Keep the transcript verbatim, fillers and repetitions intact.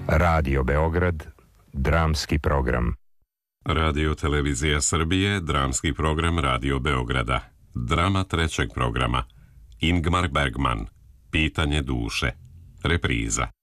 Radio Beograd, dramski program. Radio Televizija Srbije, dramski program Radio Beograda. Drama trećeg programa. Ingmar Bergman, Pitanje duše. Repriza.